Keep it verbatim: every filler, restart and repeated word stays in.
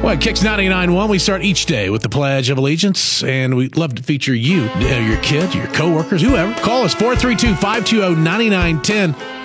Well, Kicks ninety-nine point one, we start each day with the Pledge of Allegiance, and we'd love to feature you, uh, your kid, your coworkers, whoever. Call us four three two, five two zero, nine nine one zero.